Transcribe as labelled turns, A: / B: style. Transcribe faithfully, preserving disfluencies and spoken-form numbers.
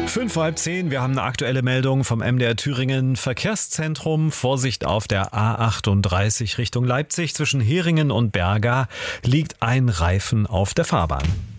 A: Fünf vor halb zehn, wir haben eine aktuelle Meldung vom M D R Thüringen Verkehrszentrum. Vorsicht auf der A achtunddreißig Richtung Leipzig. Zwischen Heringen und Berga liegt ein Reifen auf der Fahrbahn.